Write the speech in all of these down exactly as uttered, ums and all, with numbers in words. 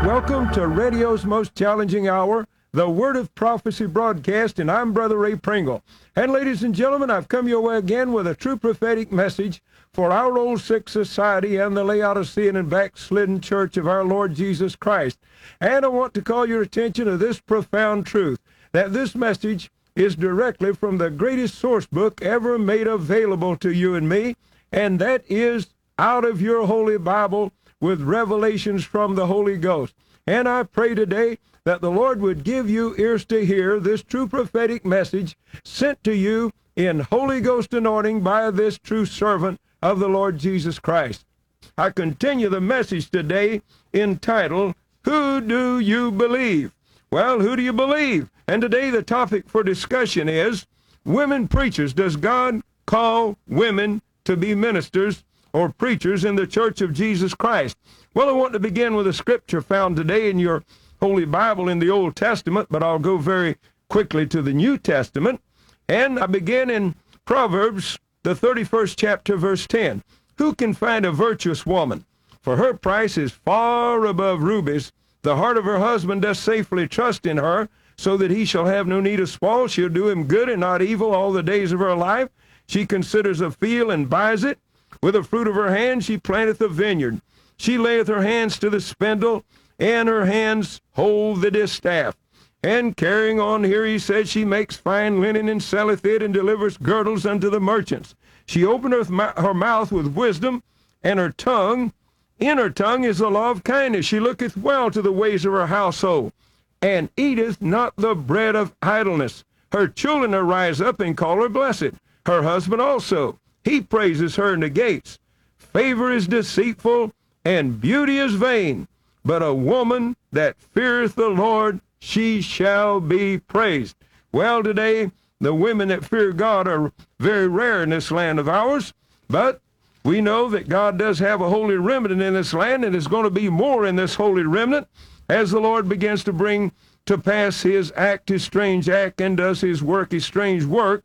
Welcome to radio's most challenging hour, the Word of Prophecy broadcast, and I'm Brother Ray Pringle. And ladies and gentlemen, I've come your way again with a true prophetic message for our old sick society and the Laodicean and backslidden church of our Lord Jesus Christ. And I want to call your attention to this profound truth, that this message is directly from the greatest source book ever made available to you and me, and that is out of your Holy Bible with revelations from the Holy Ghost. And I pray today that the Lord would give you ears to hear this true prophetic message sent to you in Holy Ghost anointing by this true servant of the Lord Jesus Christ. I continue the message today entitled, Who Do You Believe? Well, who do you believe? And today the topic for discussion is, women preachers. Does God call women to be ministers or preachers in the Church of Jesus Christ? Well, I want to begin with a scripture found today in your Holy Bible in the Old Testament, but I'll go very quickly to the New Testament. And I begin in Proverbs, the thirty-first chapter, verse ten. Who can find a virtuous woman? For her price is far above rubies. The heart of her husband does safely trust in her, so that he shall have no need of spoil. She'll do him good and not evil all the days of her life. She considers a field and buys it. With the fruit of her hand she planteth a vineyard. She layeth her hands to the spindle, and her hands hold the distaff. And carrying on here, he says, she makes fine linen and selleth it, and delivers girdles unto the merchants. She openeth her mouth with wisdom, and her tongue, in her tongue is the law of kindness. She looketh well to the ways of her household, and eateth not the bread of idleness. Her children arise up and call her blessed. Her husband also, he praises her in the gates. Favor is deceitful, and beauty is vain, but a woman that feareth the Lord, she shall be praised. Well, today, the women that fear God are very rare in this land of ours, but we know that God does have a holy remnant in this land, and there's going to be more in this holy remnant as the Lord begins to bring to pass his act, his strange act, and does his work, his strange work,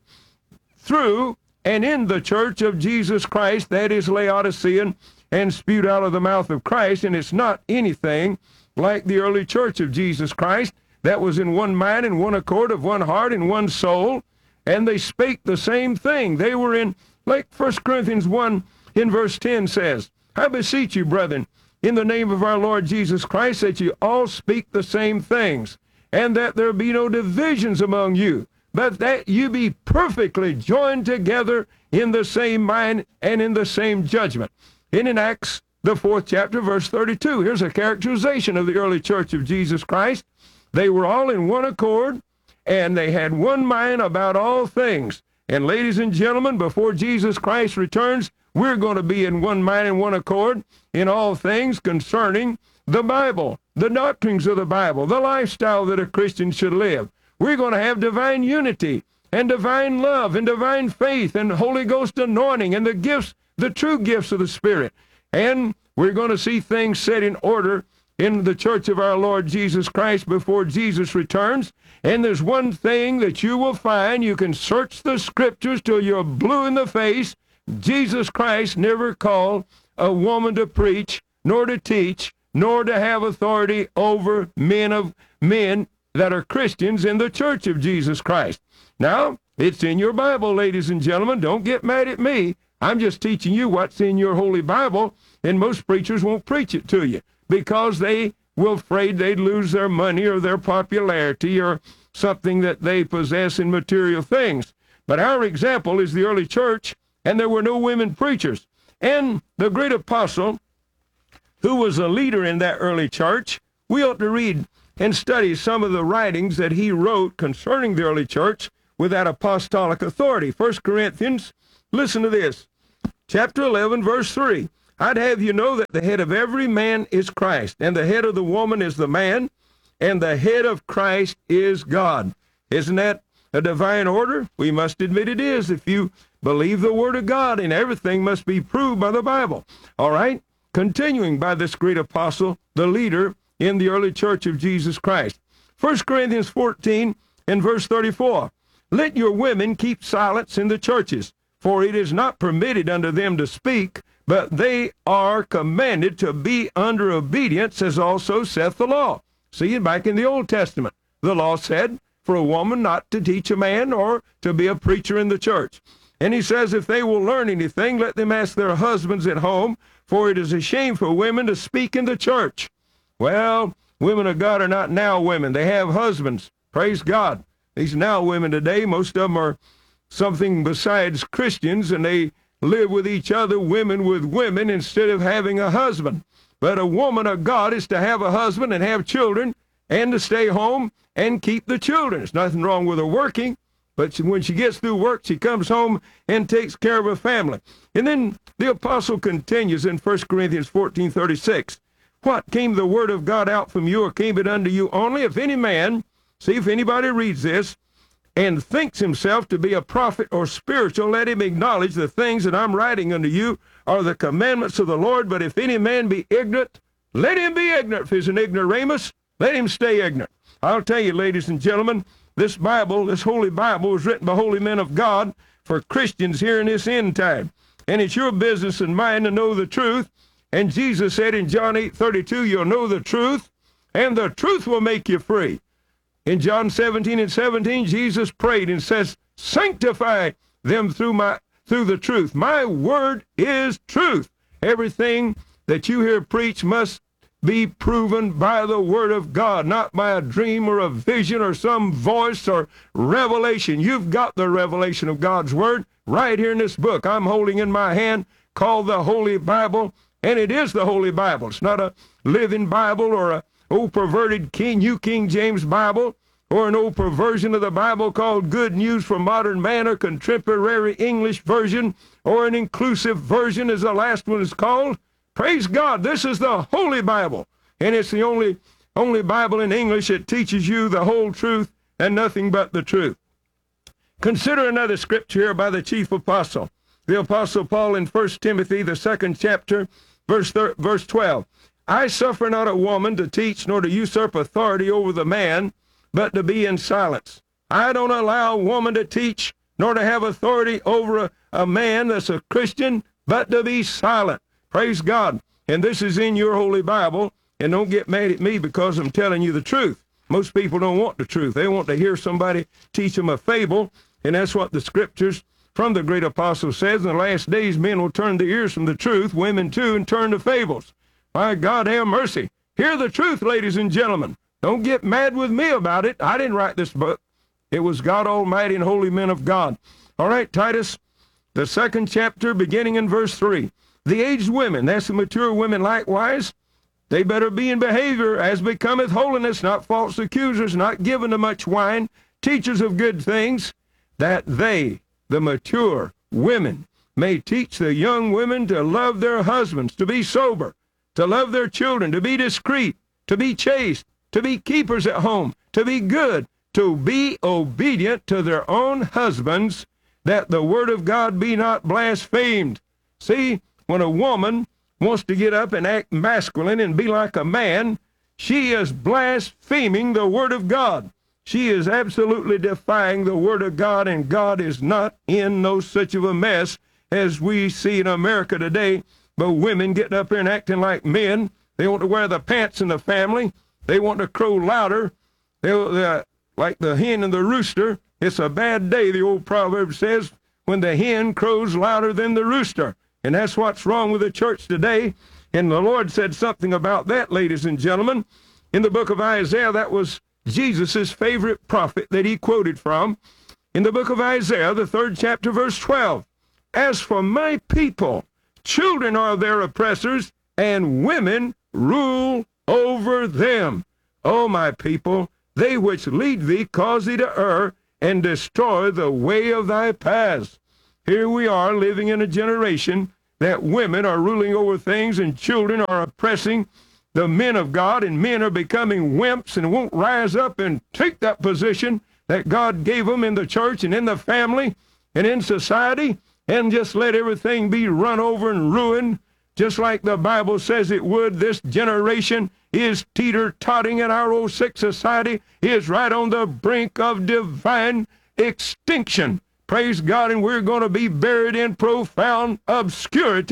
through and in the church of Jesus Christ, that is Laodicean and spewed out of the mouth of Christ. And it's not anything like the early church of Jesus Christ that was in one mind and one accord, of one heart and one soul, and they spake the same thing. They were in, like First Corinthians one in verse ten says, I beseech you, brethren, in the name of our Lord Jesus Christ, that you all speak the same things, and that there be no divisions among you, but that you be perfectly joined together in the same mind and in the same judgment. And in Acts, the fourth chapter, verse thirty-two, here's a characterization of the early church of Jesus Christ. They were all in one accord, and they had one mind about all things. And ladies and gentlemen, before Jesus Christ returns, we're going to be in one mind and one accord in all things concerning the Bible, the doctrines of the Bible, the lifestyle that a Christian should live. We're going to have divine unity and divine love and divine faith and Holy Ghost anointing and the gifts, the true gifts of the Spirit. And we're going to see things set in order in the church of our Lord Jesus Christ before Jesus returns. And there's one thing that you will find. You can search the scriptures till you're blue in the face. Jesus Christ never called a woman to preach, nor to teach, nor to have authority over men of men that are Christians in the church of Jesus Christ. Now, it's in your Bible, ladies and gentlemen. Don't get mad at me. I'm just teaching you what's in your Holy Bible, and most preachers won't preach it to you because they will afraid they'd lose their money or their popularity or something that they possess in material things. But our example is the early church, and there were no women preachers. And the great apostle, who was a leader in that early church, we ought to read and study some of the writings that he wrote concerning the early church with that apostolic authority. First Corinthians, listen to this, chapter eleven, verse three. I'd have you know that the head of every man is Christ, and the head of the woman is the man, and the head of Christ is God. Isn't that a divine order? We must admit it is if you believe the Word of God, and everything must be proved by the Bible. All right? Continuing by this great apostle, the leader in the early church of Jesus Christ. First Corinthians fourteen and verse thirty-four. Let your women keep silence in the churches, for it is not permitted unto them to speak, but they are commanded to be under obedience, as also saith the law. See, back in the Old Testament, the law said for a woman not to teach a man or to be a preacher in the church. And he says, if they will learn anything, let them ask their husbands at home, for it is a shame for women to speak in the church. Well, women of God are not now women. They have husbands. Praise God. These now women today, most of them are something besides Christians, and they live with each other, women with women, instead of having a husband. But a woman of God is to have a husband and have children and to stay home and keep the children. There's nothing wrong with her working, but when she gets through work, she comes home and takes care of her family. And then the apostle continues in First Corinthians fourteen thirty-six. What, came the word of God out from you, or came it unto you only? If any man, see if anybody reads this, and thinks himself to be a prophet or spiritual, let him acknowledge the things that I'm writing unto you are the commandments of the Lord. But if any man be ignorant, let him be ignorant. If he's an ignoramus, let him stay ignorant. I'll tell you, ladies and gentlemen, this Bible, this Holy Bible, was written by holy men of God for Christians here in this end time. And it's your business and mine to know the truth. And Jesus said in John eight thirty-two, you'll know the truth, and the truth will make you free. In John seventeen and seventeen, Jesus prayed and says, sanctify them through my through the truth. My word is truth. Everything that you hear preached must be proven by the word of God, not by a dream or a vision or some voice or revelation. You've got the revelation of God's word right here in this book I'm holding in my hand, called the Holy Bible, and it is the Holy Bible. It's not a living Bible or a old perverted King, New King James Bible, or an old perversion of the Bible called Good News for Modern Man, or Contemporary English Version, or an inclusive version, as the last one is called. Praise God, this is the Holy Bible, and it's the only, only Bible in English that teaches you the whole truth and nothing but the truth. Consider another scripture here by the chief apostle, the Apostle Paul in First Timothy, the second chapter, verse, verse twelve. I suffer not a woman to teach, nor to usurp authority over the man, but to be in silence. I don't allow a woman to teach, nor to have authority over a, a man that's a Christian, but to be silent. Praise God. And this is in your Holy Bible, and don't get mad at me because I'm telling you the truth. Most people don't want the truth. They want to hear somebody teach them a fable, and that's what the scriptures from the great apostle says. In the last days, men will turn their ears from the truth, women too, and turn to fables. My God, have mercy. Hear the truth, ladies and gentlemen. Don't get mad with me about it. I didn't write this book. It was God Almighty and holy men of God. All right, Titus, the second chapter, beginning in verse three. The aged women, that's the mature women likewise, they better be in behavior as becometh holiness, not false accusers, not given to much wine, teachers of good things, that they, the mature women, may teach the young women to love their husbands, to be sober, to love their children, to be discreet, to be chaste, to be keepers at home, to be good, to be obedient to their own husbands, that the word of God be not blasphemed. See, when a woman wants to get up and act masculine and be like a man, she is blaspheming the word of God. She is absolutely defying the word of God, and God is not in no such of a mess as we see in America today. But women getting up here and acting like men. They want to wear the pants in the family. They want to crow louder. They, uh, like the hen and the rooster. It's a bad day, the old proverb says, when the hen crows louder than the rooster. And that's what's wrong with the church today. And the Lord said something about that, ladies and gentlemen. In the book of Isaiah, that was Jesus' favorite prophet that he quoted from. In the book of Isaiah, the third chapter, verse twelve. As for my people, children are their oppressors, and women rule over them. O my people, they which lead thee cause thee to err, and destroy the way of thy paths. Here we are living in a generation that women are ruling over things and children are oppressing the men of God, and men are becoming wimps and won't rise up and take that position that God gave them in the church and in the family and in society, and just let everything be run over and ruined, just like the Bible says it would. This generation is teeter-totting in our old sick society, is right on the brink of divine extinction. Praise God, and we're going to be buried in profound obscurity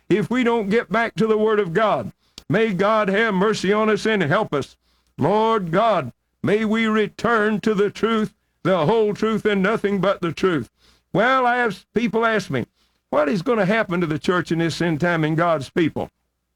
if we don't get back to the Word of God. May God have mercy on us and help us. Lord God, may we return to the truth, the whole truth, and nothing but the truth. Well, I have people ask me, what is going to happen to the church in this end time and God's people?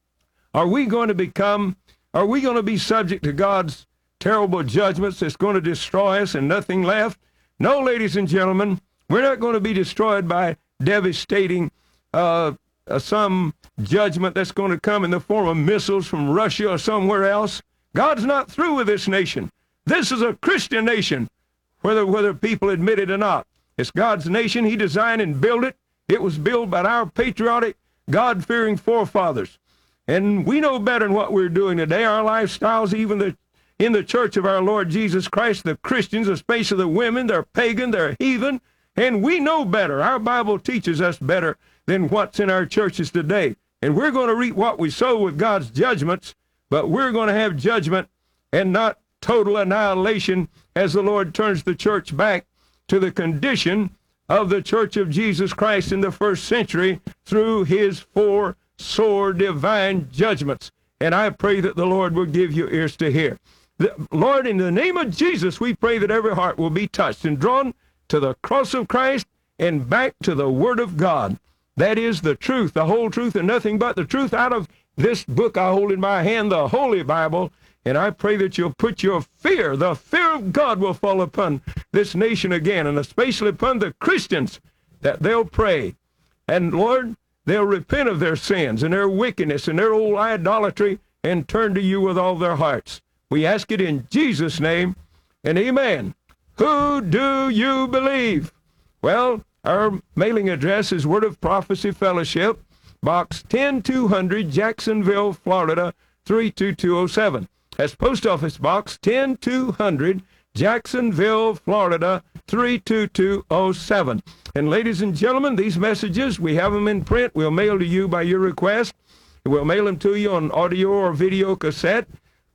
Are we going to become, are we going to be subject to God's terrible judgments that's going to destroy us and nothing left? No, ladies and gentlemen, we're not going to be destroyed by devastating uh, uh, some judgment that's going to come in the form of missiles from Russia or somewhere else. God's not through with this nation. This is a Christian nation, whether whether people admit it or not. It's God's nation. He designed and built it. It was built by our patriotic, God-fearing forefathers. And we know better than what we're doing today. Our lifestyles, even the in the church of our Lord Jesus Christ, the Christians, especially the women, they're pagan, they're heathen, and we know better. Our Bible teaches us better than what's in our churches today. And we're going to reap what we sow with God's judgments, but we're going to have judgment and not total annihilation as the Lord turns the church back to the condition of the church of Jesus Christ in the first century through his four sore divine judgments. And I pray that the Lord will give you ears to hear. The, Lord, in the name of Jesus, we pray that every heart will be touched and drawn to the cross of Christ and back to the Word of God. That is the truth, the whole truth, and nothing but the truth out of this book I hold in my hand, the Holy Bible. And I pray that you'll put your fear, the fear of God will fall upon this nation again, and especially upon the Christians, that they'll pray. And Lord, they'll repent of their sins and their wickedness and their old idolatry and turn to you with all their hearts. We ask it in Jesus' name, and amen. Who do you believe? Well, our mailing address is Word of Prophecy Fellowship, Box ten two hundred, Jacksonville, Florida, three two two oh seven. That's Post Office Box ten two hundred, Jacksonville, Florida, three two two oh seven. And ladies and gentlemen, these messages, we have them in print. We'll mail to you by your request. We'll mail them to you on audio or video cassette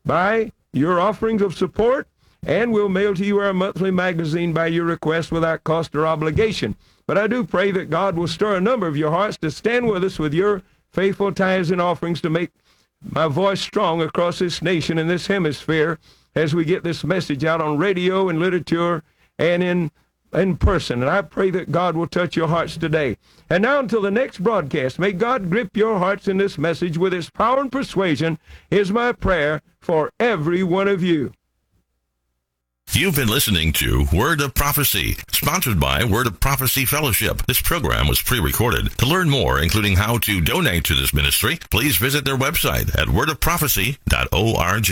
by your offerings of support, and we'll mail to you our monthly magazine by your request without cost or obligation. But I do pray that God will stir a number of your hearts to stand with us with your faithful tithes and offerings to make my voice strong across this nation and this hemisphere as we get this message out on radio and literature and in in person. And I pray that God will touch your hearts today. And now until the next broadcast, may God grip your hearts in this message with his power and persuasion is my prayer for every one of you. You've been listening to Word of Prophecy, sponsored by Word of Prophecy Fellowship. This program was pre-recorded. To learn more, including how to donate to this ministry, please visit their website at word of prophecy dot org.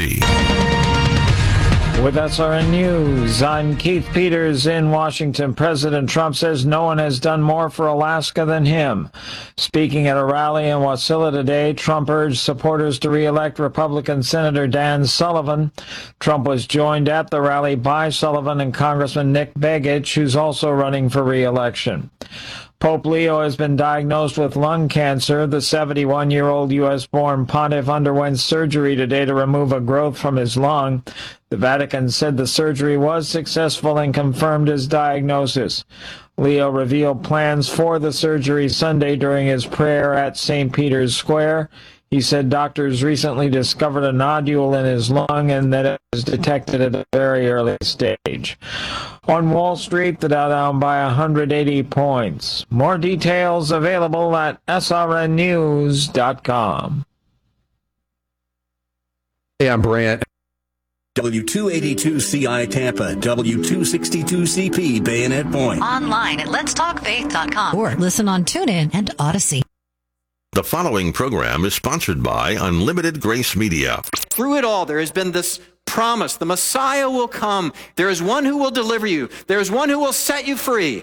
With S R N News, I'm Keith Peters in Washington. President Trump says no one has done more for Alaska than him. Speaking at a rally in Wasilla today, Trump urged supporters to re-elect Republican Senator Dan Sullivan. Trump was joined at the rally by Sullivan and Congressman Nick Begich, who's also running for re-election. Pope Leo has been diagnosed with lung cancer. The seventy-one-year-old U S-born pontiff underwent surgery today to remove a growth from his lung. The Vatican said the surgery was successful and confirmed his diagnosis. Leo revealed plans for the surgery Sunday during his prayer at Saint Peter's Square. He said doctors recently discovered a nodule in his lung and that it was detected at a very early stage. On Wall Street, the Dow down by one hundred eighty points. More details available at S R N news dot com. Hey, I'm Brant. W two eighty-two C I Tampa, W two sixty-two C P Bayonet Point. Online at lets talk faith dot com or listen on TuneIn and Odyssey. The following program is sponsored by Unlimited Grace Media. Through it all, there has been this promise. The Messiah will come. There is one who will deliver you. There is one who will set you free.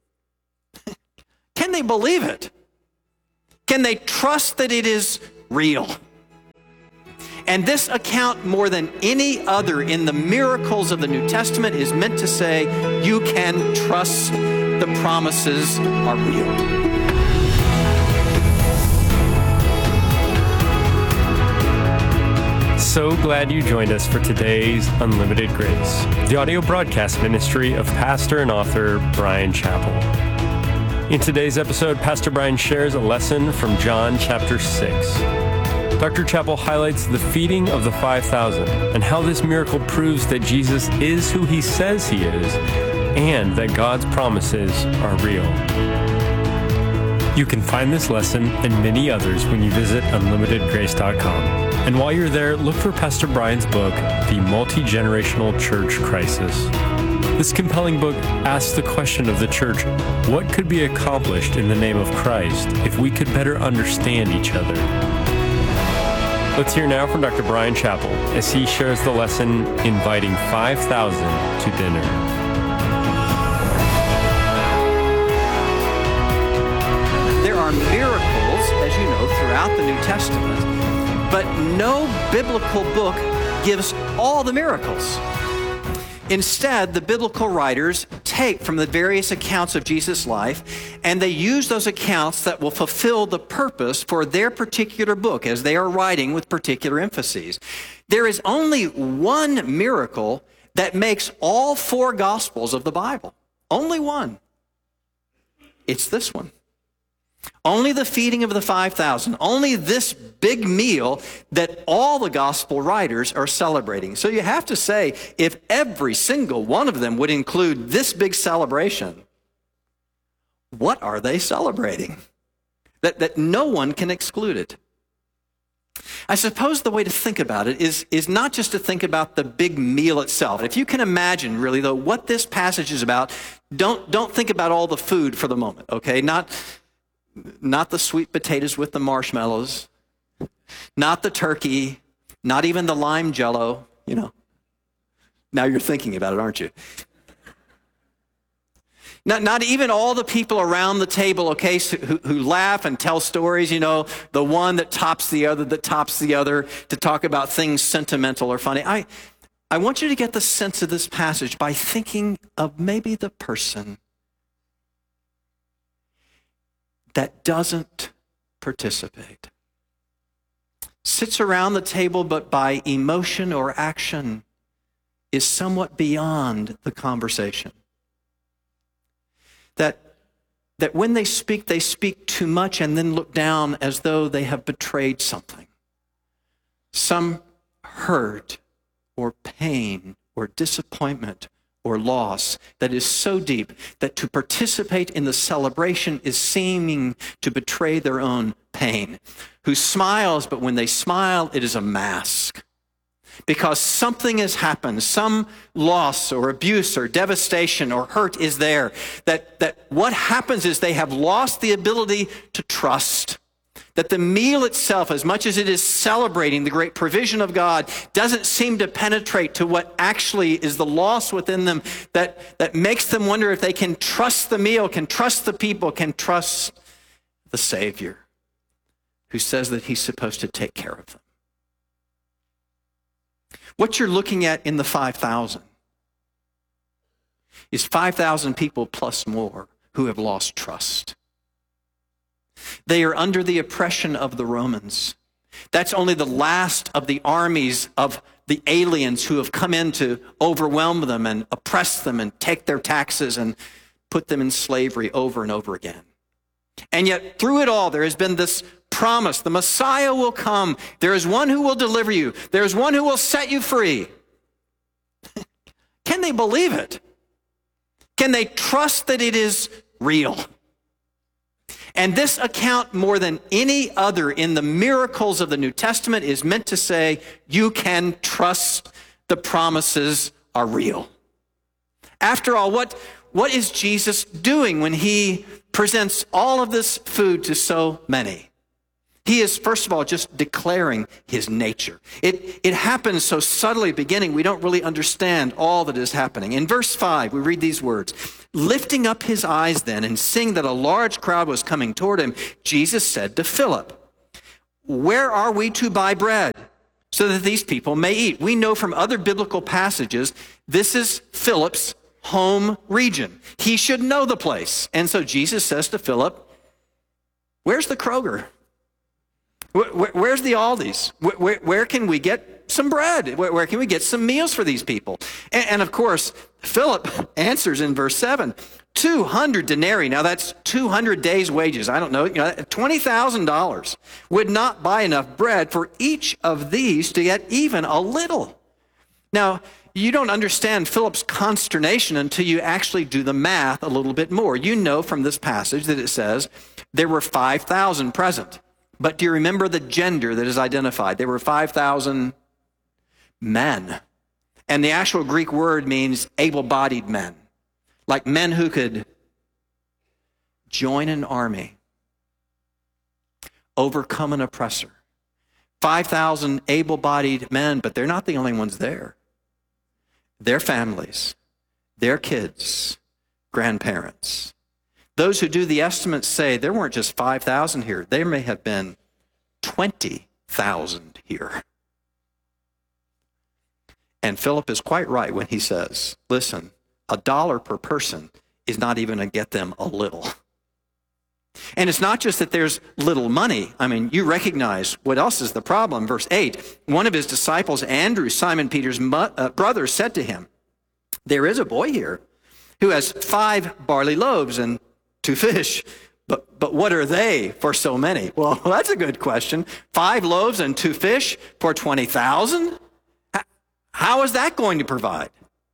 Can they believe it? Can they trust that it is real? And this account, more than any other in the miracles of the New Testament, is meant to say you can trust the promises are real. So glad you joined us for today's Unlimited Grace, the audio broadcast ministry of pastor and author Bryan Chapell. In today's episode, Pastor Brian shares a lesson from John chapter six. Doctor Chappell highlights the feeding of the five thousand and how this miracle proves that Jesus is who he says he is and that God's promises are real. You can find this lesson and many others when you visit unlimited grace dot com. And while you're there, look for Pastor Brian's book, The Multi-Generational Church Crisis. This compelling book asks the question of the church, what could be accomplished in the name of Christ if we could better understand each other? Let's hear now from Doctor Brian Chappell as he shares the lesson inviting five thousand to dinner. There are miracles, as you know, throughout the New Testament, but no biblical book gives all the miracles. Instead, the biblical writers take from the various accounts of Jesus' life, and they use those accounts that will fulfill the purpose for their particular book as they are writing with particular emphases. There is only one miracle that makes all four Gospels of the Bible. Only one. It's this one. Only the feeding of the five thousand, only this big meal that all the gospel writers are celebrating. So you have to say, if every single one of them would include this big celebration, what are they celebrating? That, that no one can exclude it. I suppose the way to think about it is, is not just to think about the big meal itself. If you can imagine, really, though, what this passage is about, don't, don't think about all the food for the moment, okay? Not... Not the sweet potatoes with the marshmallows, not the turkey, not even the lime jello, you know. Now you're thinking about it, aren't you? Not, not even all the people around the table, okay, who, who laugh and tell stories, you know, the one that tops the other, that tops the other, to talk about things sentimental or funny. I, I want you to get the sense of this passage by thinking of maybe the person that doesn't participate. Sits around the table, but by emotion or action is somewhat beyond the conversation. That, that when they speak, they speak too much and then look down as though they have betrayed something. Some hurt or pain or disappointment or loss that is so deep that to participate in the celebration is seeming to betray their own pain. Who smiles, but when they smile, it is a mask. Because something has happened, some loss or abuse or devastation or hurt is there. That, that what happens is they have lost the ability to trust. That the meal itself, as much as it is celebrating the great provision of God, doesn't seem to penetrate to what actually is the loss within them that, that makes them wonder if they can trust the meal, can trust the people, can trust the Savior who says that he's supposed to take care of them. What you're looking at in the five thousand is five thousand people plus more who have lost trust. They are under the oppression of the Romans. That's only the last of the armies of the aliens who have come in to overwhelm them and oppress them and take their taxes and put them in slavery over and over again. And yet through it all, there has been this promise. The Messiah will come. There is one who will deliver you. There is one who will set you free. Can they believe it? Can they trust that it is real? And this account, more than any other in the miracles of the New Testament, is meant to say you can trust the promises are real. After all, what, what is Jesus doing when he presents all of this food to so many? He is, first of all, just declaring his nature. It, it happens so subtly beginning, we don't really understand all that is happening. In verse five, we read these words. Lifting up his eyes then and seeing that a large crowd was coming toward him, Jesus said to Philip, where are we to buy bread so that these people may eat? We know from other biblical passages, this is Philip's home region. He should know the place. And so Jesus says to Philip, where's the Kroger? Where's the Aldi's? Where, where can we get some bread? Where, where can we get some meals for these people? And, and of course, Philip answers in verse seven, two hundred denarii. Now that's two hundred days' wages. I don't know, you know, twenty thousand dollars would not buy enough bread for each of these to get even a little. Now, you don't understand Philip's consternation until you actually do the math a little bit more. You know from this passage that it says there were five thousand present. But do you remember the gender that is identified? There were five thousand men. And the actual Greek word means able-bodied men, like men who could join an army, overcome an oppressor. five thousand able-bodied men, but they're not the only ones there. Their families, their kids, grandparents. Those who do the estimates say there weren't just five thousand here. There may have been twenty thousand here. And Philip is quite right when he says, listen, a dollar per person is not even going to get them a little. And it's not just that there's little money. I mean, you recognize what else is the problem. Verse eight, one of his disciples, Andrew, Simon Peter's mo- uh, brother, said to him, there is a boy here who has five barley loaves and two fish. But, but what are they for so many? Well, that's a good question. Five loaves and two fish for twenty thousand? How is that going to provide?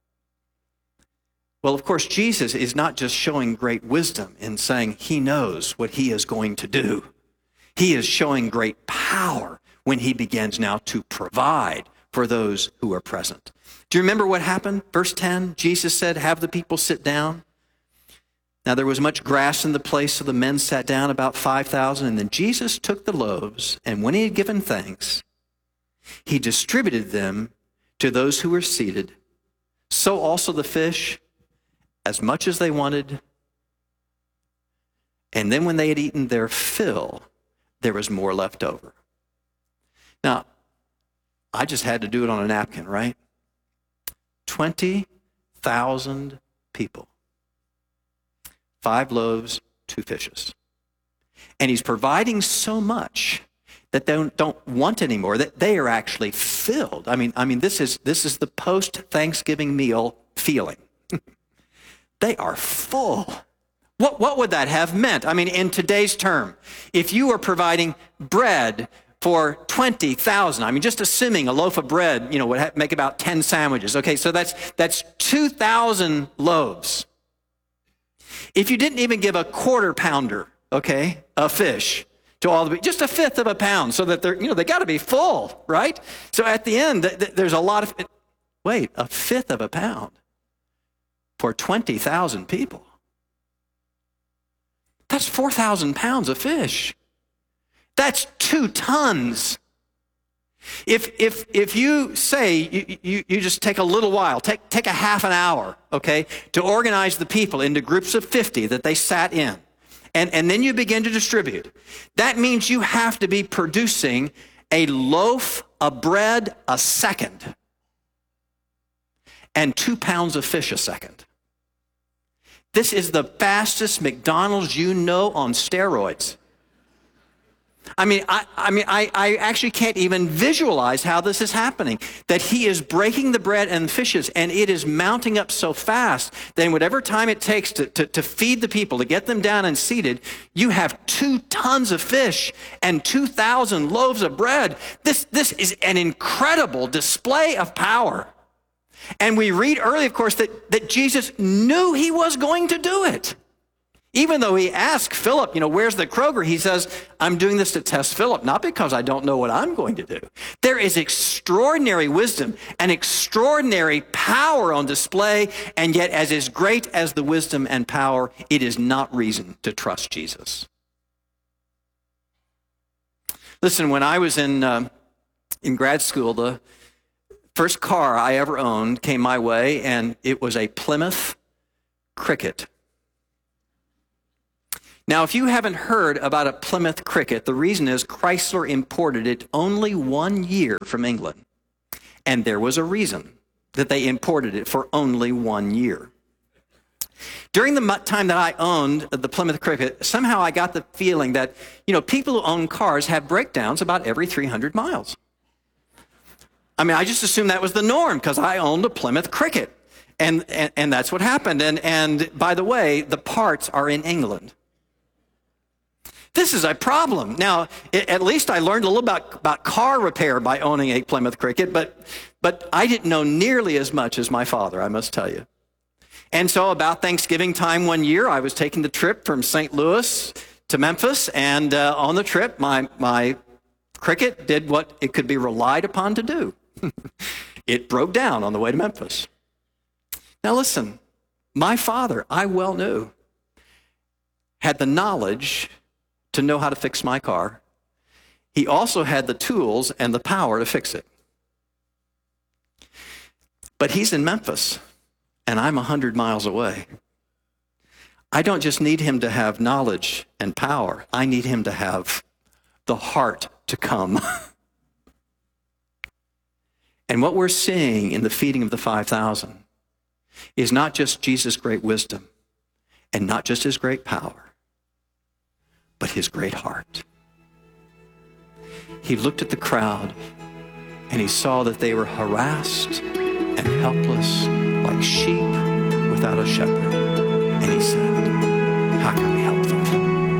Well, of course, Jesus is not just showing great wisdom in saying he knows what he is going to do. He is showing great power when he begins now to provide for those who are present. Do you remember what happened? Verse ten, Jesus said, have the people sit down. Now there was much grass in the place, so the men sat down, about five thousand. And then Jesus took the loaves, and when he had given thanks, he distributed them to those who were seated. So also the fish, as much as they wanted. And then when they had eaten their fill, there was more left over. Now, I just had to do it on a napkin, right? twenty thousand people. Five loaves, two fishes. And he's providing so much that they don't, don't want anymore, that they are actually filled. I mean, I mean, this is this is the post-Thanksgiving meal feeling. They are full. What, what would that have meant? I mean, in today's term, if you were providing bread for twenty thousand, I mean, just assuming a loaf of bread, you know, would have, make about ten sandwiches. Okay, so that's that's two thousand loaves. If you didn't even give a quarter pounder, okay, of fish to all the, just a fifth of a pound, so that they're, you know, they got to be full, right? So at the end, th- th- there's a lot of, wait, a fifth of a pound for twenty thousand people. That's four thousand pounds of fish. That's two tons. If if if you say you, you, you just take a little while, take take a half an hour, okay, to organize the people into groups of fifty that they sat in, and, and then you begin to distribute, that means you have to be producing a loaf of bread a second and two pounds of fish a second. This is the fastest McDonald's you know on steroids. I mean, I, I mean, I, I actually can't even visualize how this is happening. That he is breaking the bread and fishes, and it is mounting up so fast that in whatever time it takes to, to, to feed the people, to get them down and seated, you have two tons of fish and two thousand loaves of bread. This, this is an incredible display of power. And we read early, of course, that, that Jesus knew he was going to do it. Even though he asked Philip, you know, where's the Kroger? He says, I'm doing this to test Philip, not because I don't know what I'm going to do. There is extraordinary wisdom and extraordinary power on display, and yet as is great as the wisdom and power, it is not reason to trust Jesus. Listen, when I was in, uh, in grad school, the first car I ever owned came my way, and it was a Plymouth Cricket. Now, if you haven't heard about a Plymouth Cricket, the reason is Chrysler imported it only one year from England. And there was a reason that they imported it for only one year. During the time that I owned the Plymouth Cricket, somehow I got the feeling that, you know, people who own cars have breakdowns about every three hundred miles. I mean, I just assumed that was the norm because I owned a Plymouth Cricket. And, and, and that's what happened. And, and by the way, the parts are in England. This is a problem. Now, it, at least I learned a little about, about car repair by owning a Plymouth Cricket, but, but I didn't know nearly as much as my father, I must tell you. And so about Thanksgiving time one year, I was taking the trip from Saint Louis to Memphis, and uh, on the trip, my, my Cricket did what it could be relied upon to do. It broke down on the way to Memphis. Now listen, my father, I well knew, had the knowledge to know how to fix my car. He also had the tools and the power to fix it. But he's in Memphis, and I'm a hundred miles away. I don't just need him to have knowledge and power. I need him to have the heart to come. And what we're seeing in the feeding of the five thousand is not just Jesus' great wisdom and not just his great power, but his great heart. He looked at the crowd and he saw that they were harassed and helpless like sheep without a shepherd. And he said, how can we help them?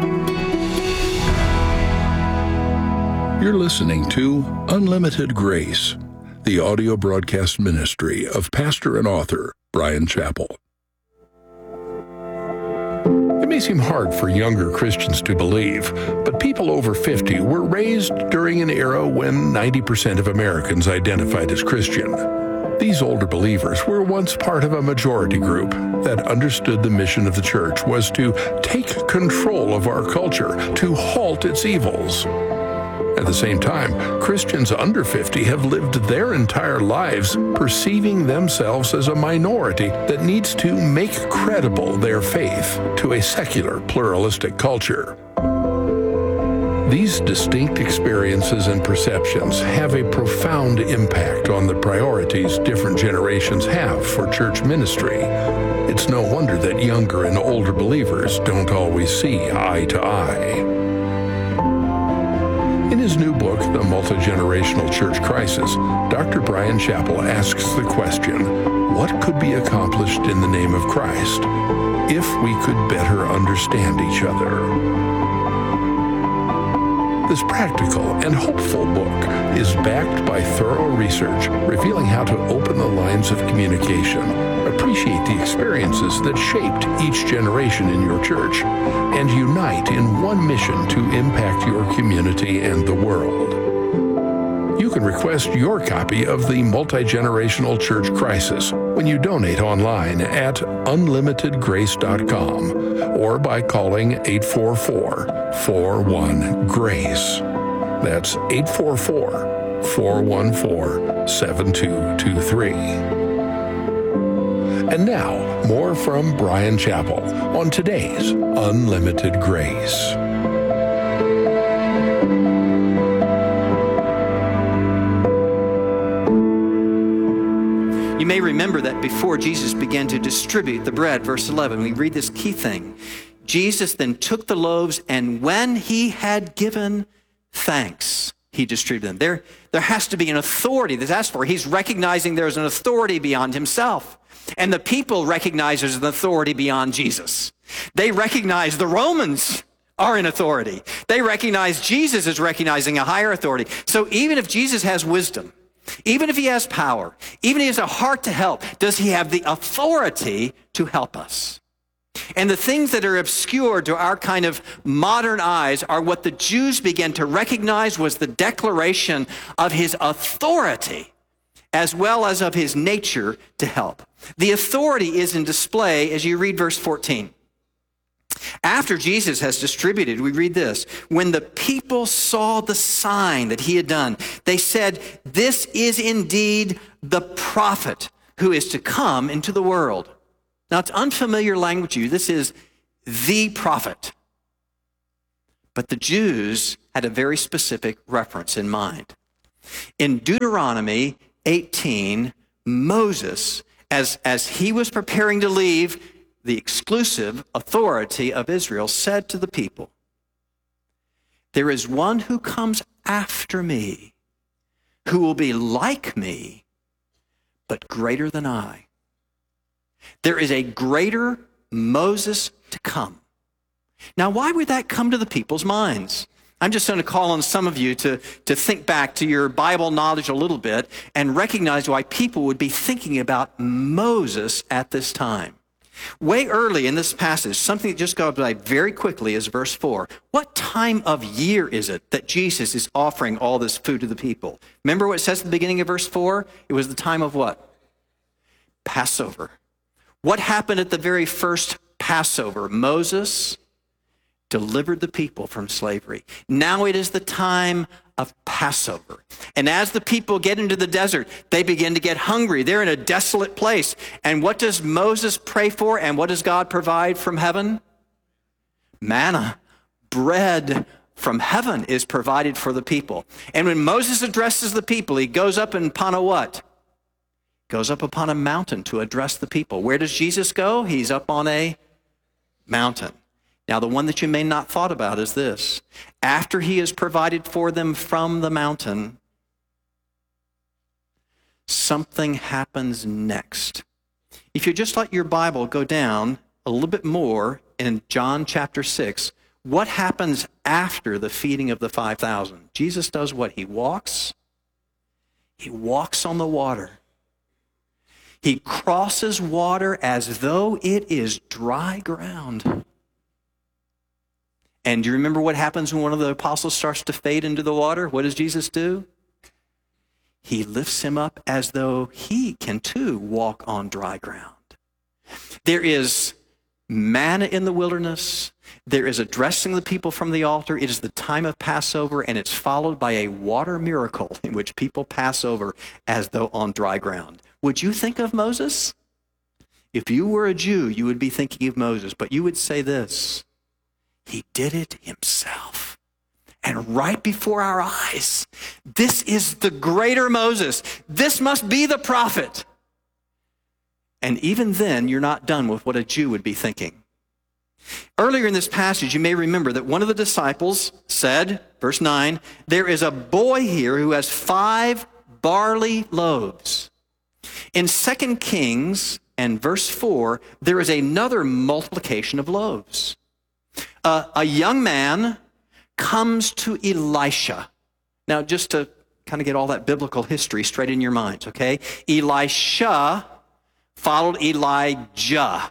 You're listening to Unlimited Grace, the audio broadcast ministry of pastor and author Bryan Chapell. It may seem hard for younger Christians to believe, but people over fifty were raised during an era when ninety percent of Americans identified as Christian. These older believers were once part of a majority group that understood the mission of the church was to take control of our culture, to halt its evils. At the same time, Christians under fifty have lived their entire lives perceiving themselves as a minority that needs to make credible their faith to a secular, pluralistic culture. These distinct experiences and perceptions have a profound impact on the priorities different generations have for church ministry. It's no wonder that younger and older believers don't always see eye to eye. In his new book, The Multi-Generational Church Crisis, Doctor Bryan Chapell asks the question, what could be accomplished in the name of Christ if we could better understand each other? This practical and hopeful book is backed by thorough research revealing how to open the lines of communication, appreciate the experiences that shaped each generation in your church, and unite in one mission to impact your community and the world. You can request your copy of the Multi-Generational Church Crisis when you donate online at unlimited grace dot com or by calling eight four four, four one, GRACE. That's eight four four, four one four, seven two two three. And now, more from Bryan Chapell on today's Unlimited Grace. You may remember that before Jesus began to distribute the bread, verse eleven, we read this key thing. Jesus then took the loaves, and when he had given thanks, he distributed them. There, there has to be an authority that's asked for. He's recognizing there's an authority beyond himself. And the people recognize there's an authority beyond Jesus. They recognize the Romans are in authority. They recognize Jesus is recognizing a higher authority. So even if Jesus has wisdom, even if he has power, even if he has a heart to help, does he have the authority to help us? And the things that are obscure to our kind of modern eyes are what the Jews began to recognize was the declaration of his authority as well as of his nature to help. The authority is in display as you read verse fourteen. After Jesus has distributed, we read this, when the people saw the sign that he had done, they said, this is indeed the prophet who is to come into the world. Now, it's unfamiliar language to you. This is the prophet. But the Jews had a very specific reference in mind. In Deuteronomy eighteen, Moses, as, as he was preparing to leave the exclusive authority of Israel, said to the people, there is one who comes after me, who will be like me, but greater than I. There is a greater Moses to come. Now, why would that come to the people's minds? I'm just going to call on some of you to, to think back to your Bible knowledge a little bit and recognize why people would be thinking about Moses at this time. Way early in this passage, something that just goes by very quickly is verse four. What time of year is it that Jesus is offering all this food to the people? Remember what it says at the beginning of verse four? It was the time of what? Passover. What happened at the very first Passover? Moses delivered the people from slavery. Now it is the time of Passover. And as the people get into the desert, they begin to get hungry. They're in a desolate place. And what does Moses pray for? And what does God provide from heaven? Manna, bread from heaven is provided for the people. And when Moses addresses the people, he goes up upon a what? Goes up upon a mountain to address the people. Where does Jesus go? He's up on a mountain. Now, the one that you may not thought about is this. After he has provided for them from the mountain, something happens next. If you just let your Bible go down a little bit more in John chapter six, what happens after the feeding of the five thousand? Jesus does what? He walks. He walks on the water. He crosses water as though it is dry ground. And do you remember what happens when one of the apostles starts to fade into the water? What does Jesus do? He lifts him up as though he can too walk on dry ground. There is manna in the wilderness. There is addressing the people from the altar. It is the time of Passover, and it's followed by a water miracle in which people pass over as though on dry ground. Would you think of Moses? If you were a Jew, you would be thinking of Moses, but you would say this: he did it himself. And right before our eyes, this is the greater Moses. This must be the prophet. And even then, you're not done with what a Jew would be thinking. Earlier in this passage, you may remember that one of the disciples said, verse nine, there is a boy here who has five barley loaves. In Second Kings and verse four, there is another multiplication of loaves. Uh, a young man comes to Elisha. Now, just to kind of get all that biblical history straight in your minds, okay? Elisha followed Elijah.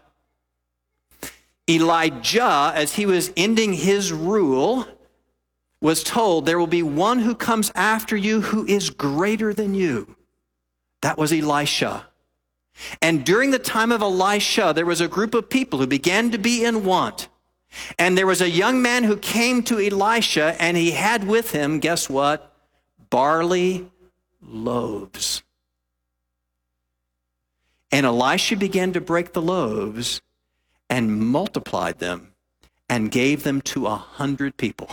Elijah, as he was ending his rule, was told, there will be one who comes after you who is greater than you. That was Elisha. And during the time of Elisha, there was a group of people who began to be in want. And there was a young man who came to Elisha, and he had with him, guess what? Barley loaves. And Elisha began to break the loaves and multiplied them and gave them to a hundred people.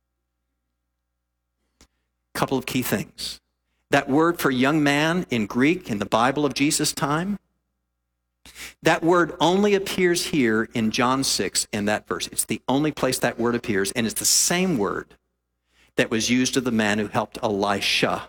Couple of key things. That word for young man in Greek in the Bible of Jesus' time, that word only appears here in John six in that verse. It's the only place that word appears, and it's the same word that was used of the man who helped Elisha.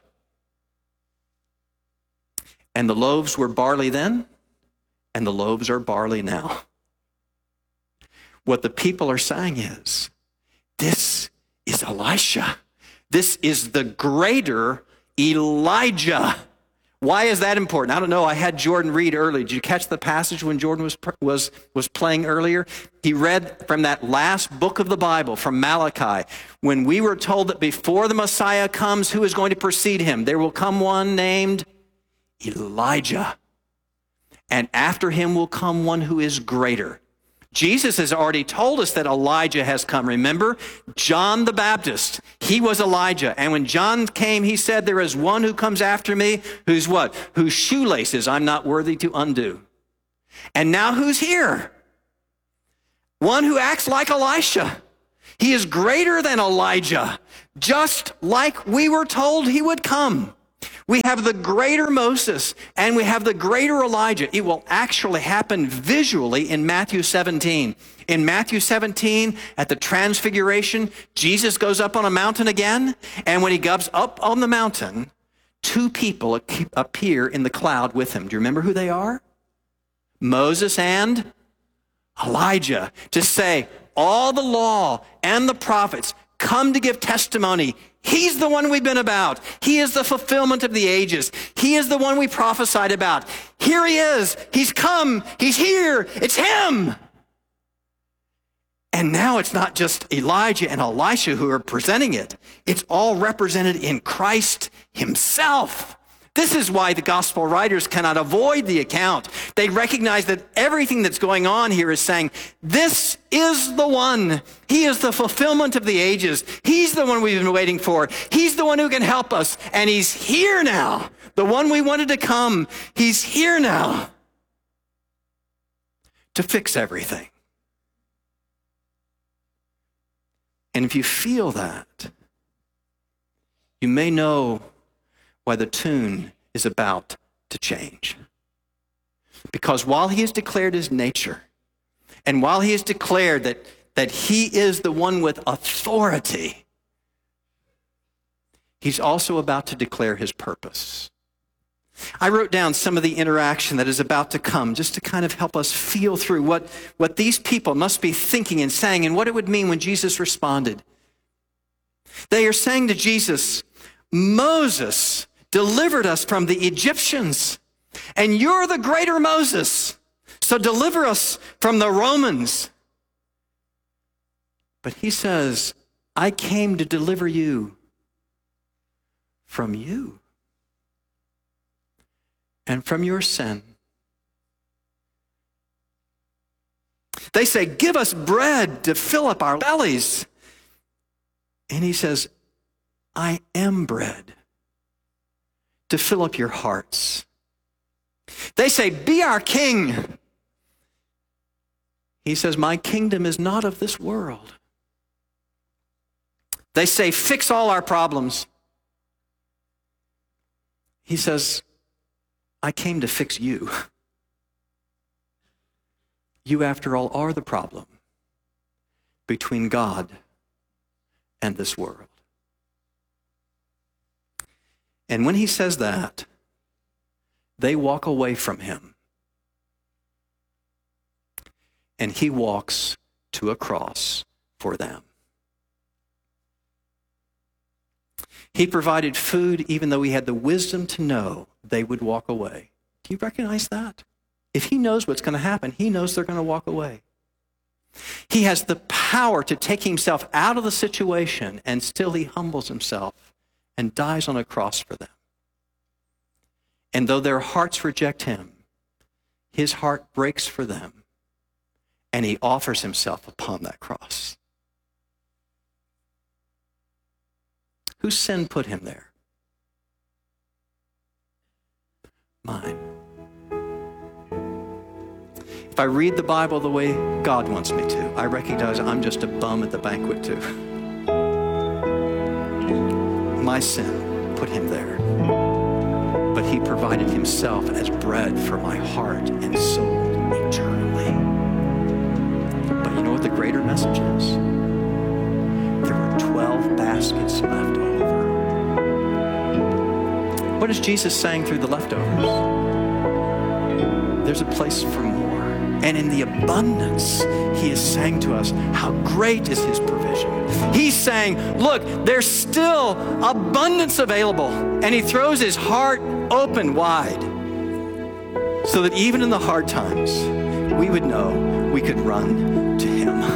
And the loaves were barley then, and the loaves are barley now. What the people are saying is, this is Elisha. This is the greater Elijah. Why is that important? I don't know. I had Jordan read earlier. Did you catch the passage when Jordan was was was playing earlier? He read from that last book of the Bible, from Malachi, when we were told that before the Messiah comes, who is going to precede him? There will come one named Elijah. And after him will come one who is greater. Jesus has already told us that Elijah has come. Remember, John the Baptist, he was Elijah. And when John came, he said, there is one who comes after me, who's what? Whose shoelaces I'm not worthy to undo. And now who's here? One who acts like Elisha. He is greater than Elijah, just like we were told he would come. We have the greater Moses and we have the greater Elijah. It will actually happen visually in Matthew seventeen. In Matthew seventeen, at the Transfiguration, Jesus goes up on a mountain again. And when he goes up on the mountain, two people appear in the cloud with him. Do you remember who they are? Moses and Elijah, to say all the law and the prophets come to give testimony. He's the one we've been about. He is the fulfillment of the ages. He is the one we prophesied about. Here he is. He's come. He's here. It's him. And now it's not just Elijah and Elisha who are presenting it. It's all represented in Christ himself. This is why the gospel writers cannot avoid the account. They recognize that everything that's going on here is saying, this is the one. He is the fulfillment of the ages. He's the one we've been waiting for. He's the one who can help us. And he's here now. The one we wanted to come. He's here now to fix everything. And if you feel that, you may know why the tune is about to change. Because while he has declared his nature, and while he has declared that, that he is the one with authority, he's also about to declare his purpose. I wrote down some of the interaction that is about to come, just to kind of help us feel through what, what these people must be thinking and saying, and what it would mean when Jesus responded. They are saying to Jesus, Moses delivered us from the Egyptians, and you're the greater Moses, so deliver us from the Romans. But he says, I came to deliver you from you and from your sin. They say, give us bread to fill up our bellies. And he says, I am bread to fill up your hearts. They say, be our king. He says, my kingdom is not of this world. They say, fix all our problems. He says, I came to fix you. You, after all, are the problem between God and this world. And when he says that, they walk away from him. And he walks to a cross for them. He provided food even though he had the wisdom to know they would walk away. Do you recognize that? If he knows what's going to happen, he knows they're going to walk away. He has the power to take himself out of the situation, and still he humbles himself and dies on a cross for them. And though their hearts reject him, his heart breaks for them, and he offers himself upon that cross. Whose sin put him there? Mine. If I read the Bible the way God wants me to, I recognize I'm just a bum at the banquet too. My sin put him there. But he provided himself as bread for my heart and soul eternally. But you know what the greater message is? There were twelve baskets left over. What is Jesus saying through the leftovers? There's a place for more. And in the abundance, he is saying to us, how great is his provision. He's saying, look, there's still abundance available. And he throws his heart open wide so that even in the hard times, we would know we could run to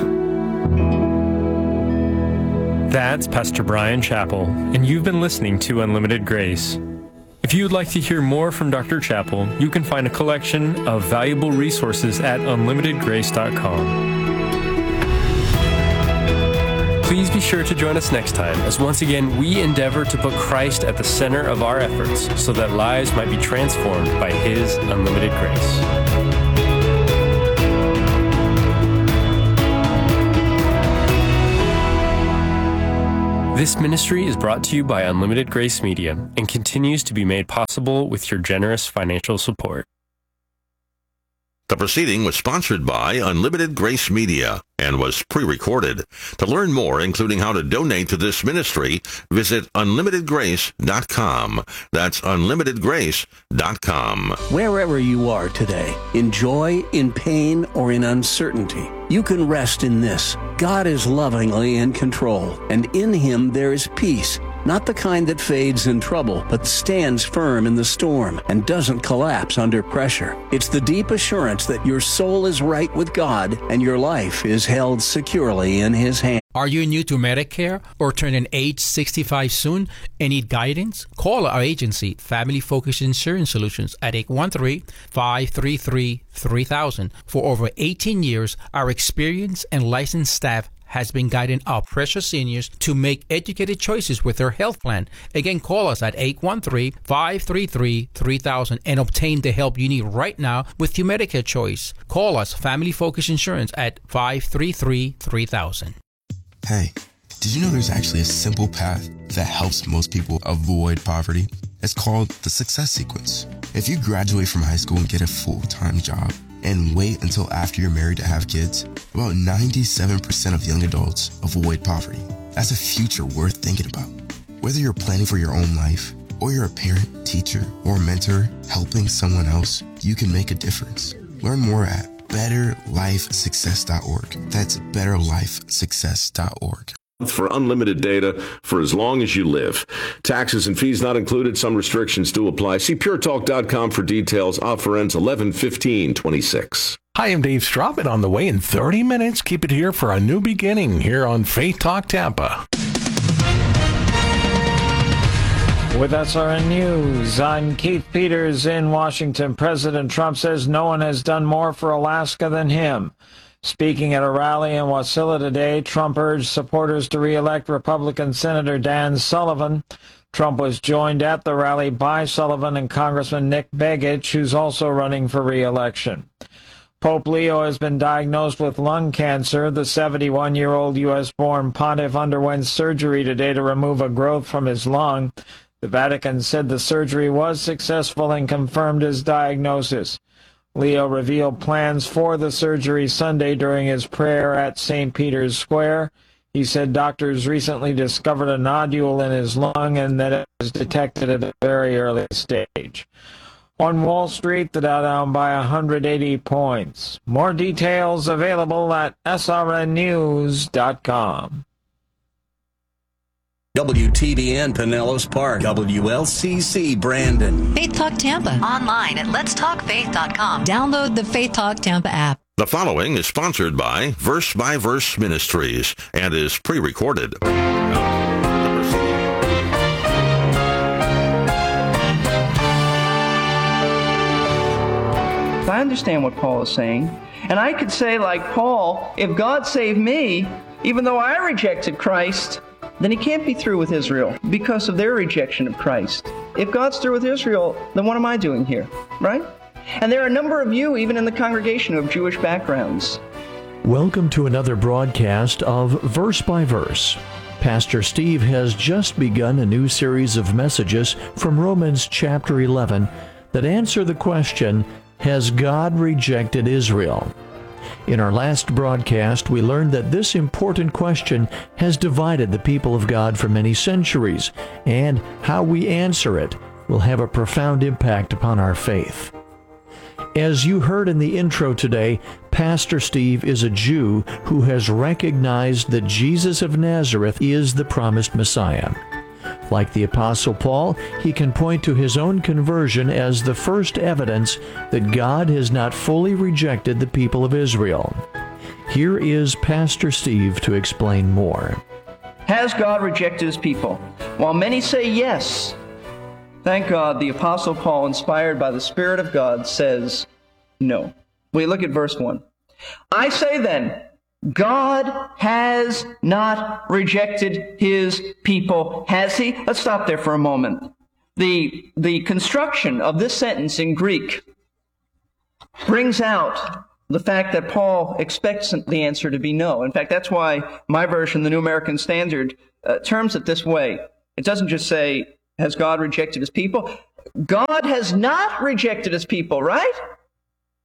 him. That's Pastor Bryan Chapell, and you've been listening to Unlimited Grace. If you would like to hear more from Doctor Chapell, you can find a collection of valuable resources at unlimited grace dot com. Please be sure to join us next time as once again we endeavor to put Christ at the center of our efforts so that lives might be transformed by his unlimited grace. This ministry is brought to you by Unlimited Grace Media and continues to be made possible with your generous financial support. The proceeding was sponsored by Unlimited Grace Media and and was pre-recorded. To learn more, including how to donate to this ministry, visit unlimited grace dot com. That's unlimited grace dot com. Wherever you are today, in joy, in pain, or in uncertainty, you can rest in this. God is lovingly in control, and in Him there is peace. Not the kind that fades in trouble, but stands firm in the storm and doesn't collapse under pressure. It's the deep assurance that your soul is right with God and your life is held securely in His hand. Are you new to Medicare or turning age sixty-five soon and need guidance? Call our agency, Family Focused Insurance Solutions, at eight one three, five three three, three thousand. For over eighteen years, our experienced and licensed staff has been guiding our precious seniors to make educated choices with their health plan. Again, call us at eight one three, five three three, three thousand and obtain the help you need right now with your Medicare choice. Call us, Family Focus Insurance, at five three three, three thousand. Hey, did you know there's actually a simple path that helps most people avoid poverty? It's called the Success Sequence. If you graduate from high school and get a full-time job, and wait until after you're married to have kids, about ninety-seven percent of young adults avoid poverty. That's a future worth thinking about. Whether you're planning for your own life, or you're a parent, teacher, or mentor helping someone else, you can make a difference. Learn more at better life success dot org. That's better life success dot org. For unlimited data for as long as you live. Taxes and fees not included. Some restrictions do apply. See pure talk dot com for details. Offer ends eleven fifteen twenty-six. Hi, I'm Dave Straub, and on the way in thirty minutes, keep it here for a new beginning here on Faith Talk Tampa. With S R N News, I'm Keith Peters in Washington. President Trump says no one has done more for Alaska than him. Speaking at a rally in Wasilla today, Trump urged supporters to re-elect Republican Senator Dan Sullivan. Trump was joined at the rally by Sullivan and Congressman Nick Begich, who's also running for re-election. Pope Leo has been diagnosed with lung cancer. The seventy-one-year-old U S-born pontiff underwent surgery today to remove a growth from his lung. The Vatican said the surgery was successful and confirmed his diagnosis. Leo revealed plans for the surgery Sunday during his prayer at Saint Peter's Square. He said doctors recently discovered a nodule in his lung and that it was detected at a very early stage. On Wall Street, the Dow down by one hundred eighty points. More details available at S R N news dot com. W T B N Pinellas Park, W L C C Brandon. Faith Talk Tampa. Online at lets talk faith dot com. Download the Faith Talk Tampa app. The following is sponsored by Verse by Verse Ministries and is pre-recorded. I understand what Paul is saying, and I could say like Paul, if God saved me, even though I rejected Christ, then he can't be through with Israel because of their rejection of Christ. If God's through with Israel, then what am I doing here, right? And there are a number of you, even in the congregation, who have Jewish backgrounds. Welcome to another broadcast of Verse by Verse. Pastor Steve has just begun a new series of messages from Romans chapter eleven that answer the question, has God rejected Israel? In our last broadcast, we learned that this important question has divided the people of God for many centuries, and how we answer it will have a profound impact upon our faith. As you heard in the intro today, Pastor Steve is a Jew who has recognized that Jesus of Nazareth is the promised Messiah. Like the Apostle Paul, he can point to his own conversion as the first evidence that God has not fully rejected the people of Israel. Here is Pastor Steve to explain more. Has God rejected his people? While many say yes, thank God the Apostle Paul, inspired by the Spirit of God, says no. We look at verse one. I say then, God has not rejected his people, has he? Let's stop there for a moment. The, the construction of this sentence in Greek brings out the fact that Paul expects the answer to be no. In fact, that's why my version, the New American Standard, uh, terms it this way. It doesn't just say, has God rejected his people? God has not rejected his people, right?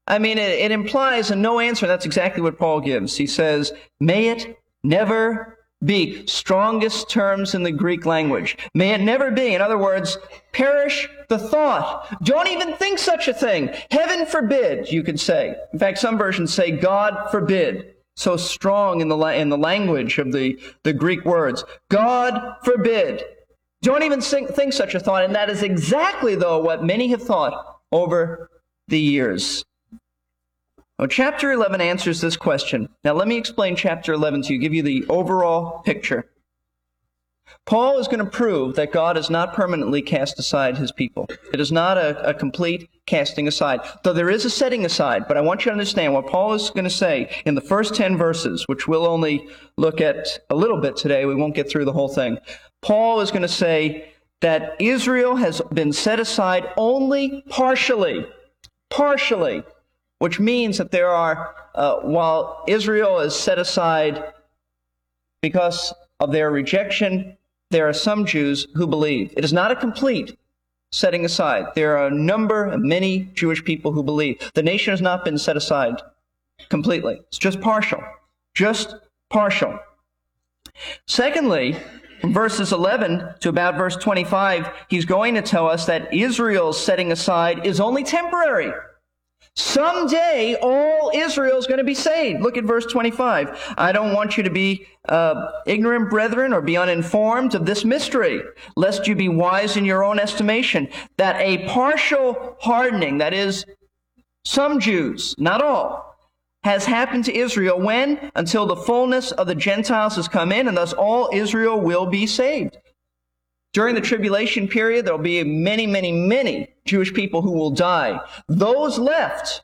I mean, it, it implies a no answer. That's exactly what Paul gives. He says, may it never be. Strongest terms in the Greek language. May it never be. In other words, perish the thought. Don't even think such a thing. Heaven forbid, you could say. In fact, some versions say, God forbid. So strong in the, la- in the language of the, the Greek words. God forbid. Don't even think, think such a thought. And that is exactly, though, what many have thought over the years. Well, chapter eleven answers this question. Now, let me explain chapter eleven to you, give you the overall picture. Paul is going to prove that God has not permanently cast aside his people. It is not a, a complete casting aside, though there is a setting aside. But I want you to understand what Paul is going to say in the first ten verses, which we'll only look at a little bit today. We won't get through the whole thing. Paul is going to say that Israel has been set aside only partially. Partially. Which means that there are, uh, while Israel is set aside because of their rejection, there are some Jews who believe. It is not a complete setting aside. There are a number, many Jewish people who believe. The nation has not been set aside completely. It's just partial. Just partial. Secondly, from verses eleven to about verse twenty-five, he's going to tell us that Israel's setting aside is only temporary. Someday, all Israel is going to be saved. Look at verse twenty-five. I don't want you to be uh, ignorant, brethren, or be uninformed of this mystery, lest you be wise in your own estimation, that a partial hardening, that is, some Jews, not all, has happened to Israel. When? Until the fullness of the Gentiles has come in, and thus all Israel will be saved. During the tribulation period, there will be many, many, many Jewish people who will die. Those left,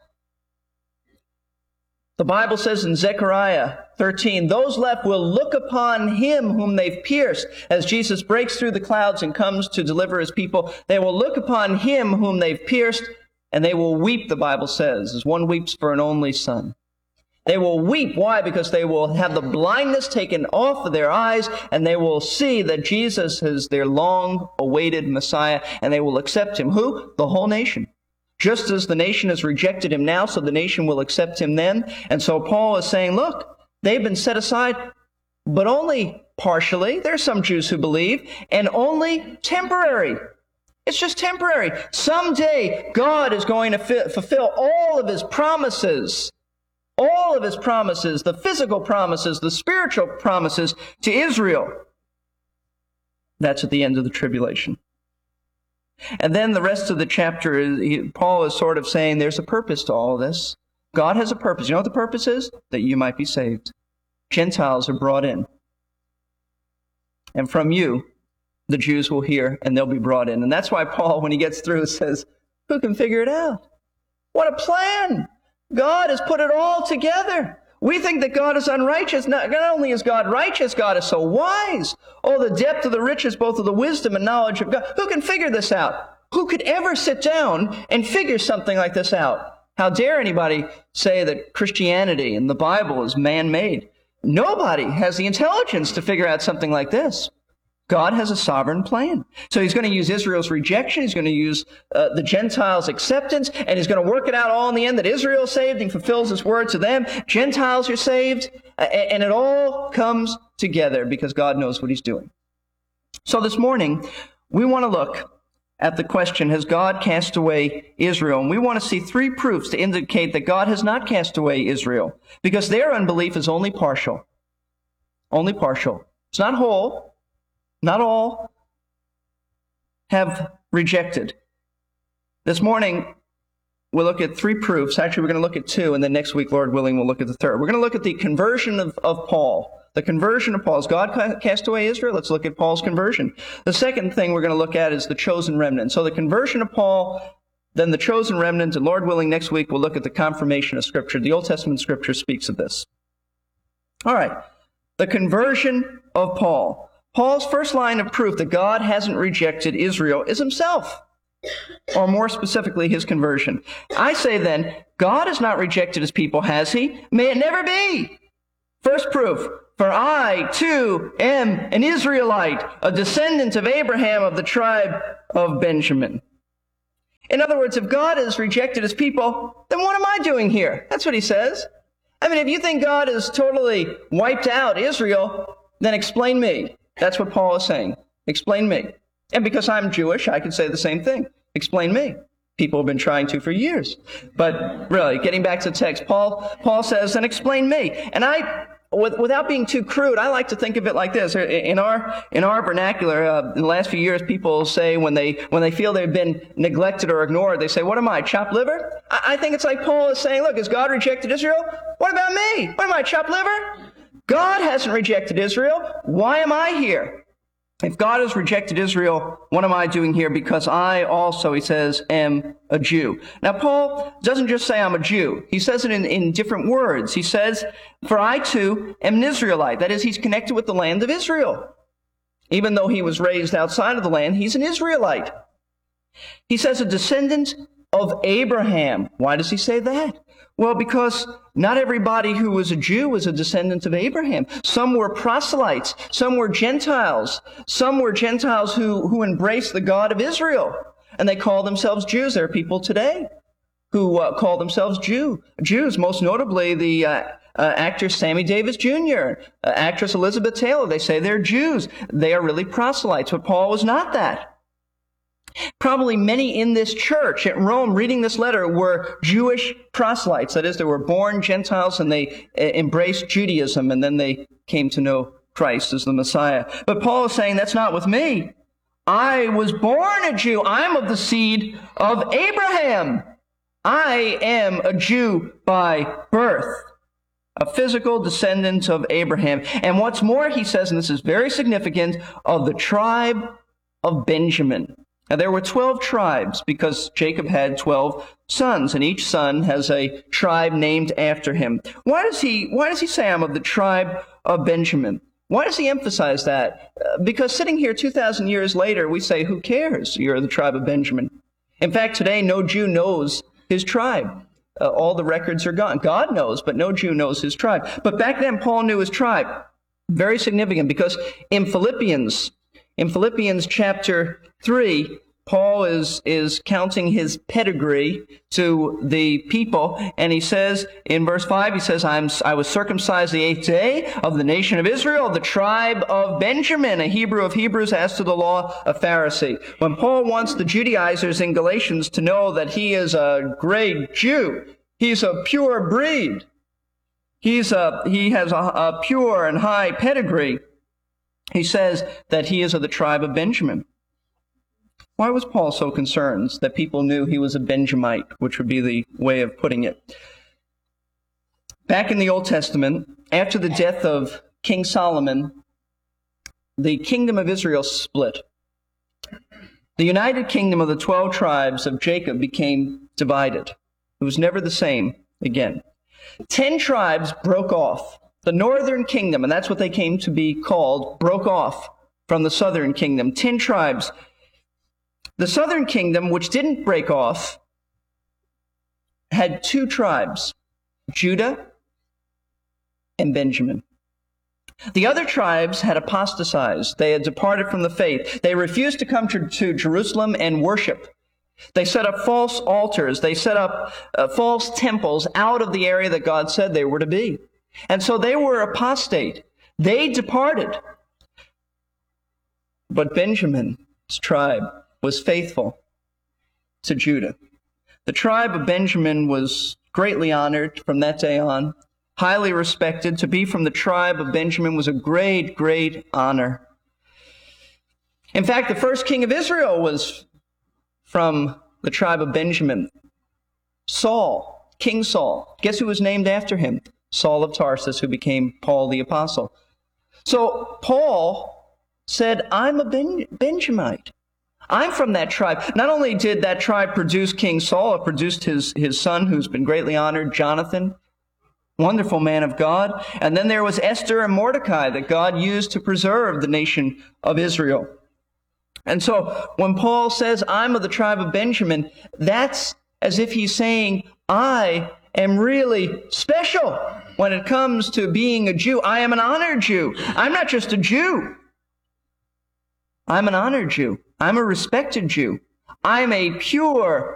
the Bible says in Zechariah thirteen, those left will look upon him whom they've pierced. As Jesus breaks through the clouds and comes to deliver his people, they will look upon him whom they've pierced, and they will weep, the Bible says, as one weeps for an only son. They will weep. Why? Because they will have the blindness taken off of their eyes, and they will see that Jesus is their long-awaited Messiah, and they will accept him. Who? The whole nation. Just as the nation has rejected him now, so the nation will accept him then. And so Paul is saying, look, they've been set aside, but only partially. There are some Jews who believe, and only temporary. It's just temporary. Someday, God is going to fi- fulfill all of his promises. All of his promises, the physical promises, the spiritual promises to Israel. That's at the end of the tribulation. And then the rest of the chapter, is, Paul is sort of saying there's a purpose to all of this. God has a purpose. You know what the purpose is? That you might be saved. Gentiles are brought in. And from you, the Jews will hear, and they'll be brought in. And that's why Paul, when he gets through, says, who can figure it out? What a plan! God has put it all together. We think that God is unrighteous. Not, not only is God righteous, God is so wise. Oh, the depth of the riches, both of the wisdom and knowledge of God. Who can figure this out? Who could ever sit down and figure something like this out? How dare anybody say that Christianity and the Bible is man-made? Nobody has the intelligence to figure out something like this. God has a sovereign plan. So he's going to use Israel's rejection, he's going to use uh, the Gentiles' acceptance, and he's going to work it out all in the end that Israel is saved and fulfills his word to them. Gentiles are saved, uh, and it all comes together because God knows what he's doing. So this morning, we want to look at the question, has God cast away Israel? And we want to see three proofs to indicate that God has not cast away Israel, because their unbelief is only partial. Only partial. It's not whole. Not all have rejected. This morning, we'll look at three proofs. Actually, we're going to look at two, and then next week, Lord willing, we'll look at the third. We're going to look at the conversion of, of Paul. The conversion of Paul. Has God cast away Israel? Let's look at Paul's conversion. The second thing we're going to look at is the chosen remnant. So the conversion of Paul, then the chosen remnant, and Lord willing, next week, we'll look at the confirmation of Scripture. The Old Testament Scripture speaks of this. All right. The conversion of Paul. Paul's first line of proof that God hasn't rejected Israel is himself, or more specifically, his conversion. I say then, God has not rejected his people, has he? May it never be. First proof, for I, too, am an Israelite, a descendant of Abraham of the tribe of Benjamin. In other words, if God has rejected his people, then what am I doing here? That's what he says. I mean, if you think God has totally wiped out Israel, then explain me. That's what Paul is saying. Explain me. And because I'm Jewish, I can say the same thing. Explain me. People have been trying to for years. But really, getting back to the text, Paul, Paul says, then explain me. And I, with, without being too crude, I like to think of it like this. In our, in our vernacular, uh, in the last few years, people say when they, when they feel they've been neglected or ignored, they say, what am I, chopped liver? I, I think it's like Paul is saying, look, has God rejected Israel? What about me? What am I, chopped liver? God hasn't rejected Israel. Why am I here? If God has rejected Israel, what am I doing here? Because I also, he says, am a Jew. Now, Paul doesn't just say I'm a Jew. He says it in, in different words. He says, for I too am an Israelite. That is, he's connected with the land of Israel. Even though he was raised outside of the land, he's an Israelite. He says a descendant of Abraham. Why does he say that? Well, because not everybody who was a Jew was a descendant of Abraham. Some were proselytes. Some were Gentiles. Some were Gentiles who, who embraced the God of Israel. And they call themselves Jews. There are people today who uh, call themselves Jew, Jews, most notably the uh, uh, actor Sammy Davis Junior, uh, actress Elizabeth Taylor. They say they're Jews. They are really proselytes, but Paul was not that. Probably many in this church at Rome reading this letter were Jewish proselytes. That is, they were born Gentiles and they uh, embraced Judaism, and then they came to know Christ as the Messiah. But Paul is saying that's not with me. I was born a Jew. I'm of the seed of Abraham. I am a Jew by birth, a physical descendant of Abraham. And what's more, he says, and this is very significant, of the tribe of Benjamin. Now, there were twelve tribes because Jacob had twelve sons, and each son has a tribe named after him. Why does he, why does he say I'm of the tribe of Benjamin? Why does he emphasize that? Uh, because sitting here two thousand years later, we say, who cares? You're the tribe of Benjamin. In fact, today, no Jew knows his tribe. Uh, all the records are gone. God knows, but no Jew knows his tribe. But back then, Paul knew his tribe. Very significant, because in Philippians, in Philippians chapter three, Paul is, is counting his pedigree to the people, and he says in verse five, he says, I'm, I was circumcised the eighth day of the nation of Israel, the tribe of Benjamin, a Hebrew of Hebrews, as to the law, a Pharisee. When Paul wants the Judaizers in Galatians to know that he is a great Jew, he's a pure breed, he's a, he has a, a pure and high pedigree, he says that he is of the tribe of Benjamin. Why was Paul so concerned that people knew he was a Benjamite, which would be the way of putting it? Back in the Old Testament, after the death of King Solomon, the kingdom of Israel split. The united kingdom of the twelve tribes of Jacob became divided. It was never the same again. Ten tribes broke off. The northern kingdom, and that's what they came to be called, broke off from the southern kingdom. Ten tribes. The southern kingdom, which didn't break off, had two tribes, Judah and Benjamin. The other tribes had apostatized. They had departed from the faith. They refused to come to, to Jerusalem and worship. They set up false altars. They set up uh, false temples out of the area that God said they were to be. And so they were apostate. They departed. But Benjamin's tribe was faithful to Judah. The tribe of Benjamin was greatly honored from that day on, highly respected. To be from the tribe of Benjamin was a great, great honor. In fact, the first king of Israel was from the tribe of Benjamin. Saul, King Saul. Guess who was named after him? Saul of Tarsus, who became Paul the Apostle. So Paul said, I'm a ben- Benjamite. I'm from that tribe. Not only did that tribe produce King Saul, it produced his, his son, who's been greatly honored, Jonathan, wonderful man of God. And then there was Esther and Mordecai that God used to preserve the nation of Israel. And so when Paul says, I'm of the tribe of Benjamin, that's as if he's saying, I am really special when it comes to being a Jew. I am an honored Jew. I'm not just a Jew. I'm an honored Jew. I'm a respected Jew. I'm a pure